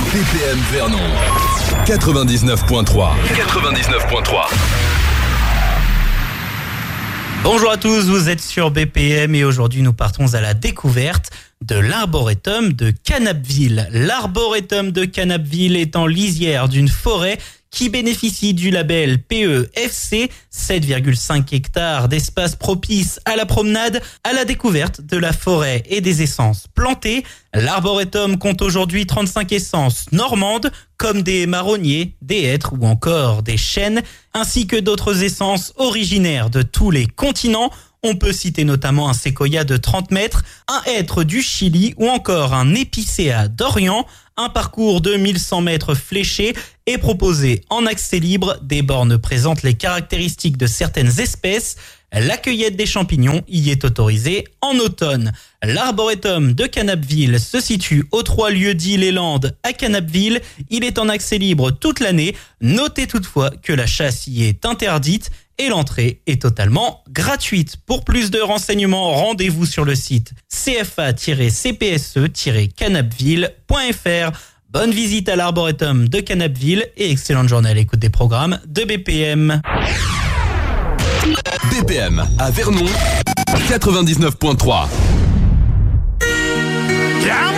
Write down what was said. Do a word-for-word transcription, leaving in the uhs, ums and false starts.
B P M Vernon quatre-vingt-dix-neuf point trois. quatre-vingt-dix-neuf point trois. Bonjour à tous, vous êtes sur B P M et aujourd'hui nous partons à la découverte de l'arboretum de Canapville. L'arboretum de Canapville est en lisière d'une forêt qui bénéficie du label P E F C, sept virgule cinq hectares d'espace propice à la promenade, à la découverte de la forêt et des essences plantées. L'arboretum compte aujourd'hui trente-cinq essences normandes, comme des marronniers, des hêtres ou encore des chênes, ainsi que d'autres essences originaires de tous les continents. On peut citer notamment un séquoia de trente mètres, un hêtre du Chili ou encore un épicéa d'Orient. Un parcours de mille cent mètres fléché est proposé en accès libre. Des bornes présentent les caractéristiques de certaines espèces. La cueillette des champignons y est autorisée en automne. L'arboretum de Canapville se situe aux trois lieux-dits Les Landes à Canapville. Il est en accès libre toute l'année. Notez toutefois que la chasse y est interdite et l'entrée est totalement gratuite. Pour plus de renseignements, rendez-vous sur le site c f a tiret c p s e tiret canapville point f r. Bonne visite à l'arboretum de Canapville et excellente journée à l'écoute des programmes de B P M. B P M à Vernon quatre-vingt-dix-neuf point trois. Yeah.